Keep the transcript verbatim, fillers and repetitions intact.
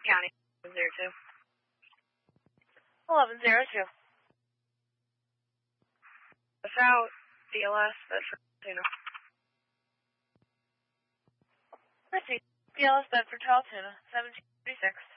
County, zero two. eleven zero two. Without D L S, Bedford, Altoona. Proceed. D L S Bedford to Altoona, seventeen thirty-six.